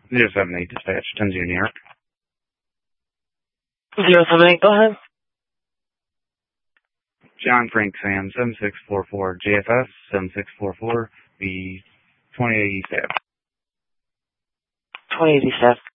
078 dispatch, 10-0 New York. 078, go ahead. John Frank Sam, 7644 JFS, 7644 B 28 East Ave. 28 East Ave.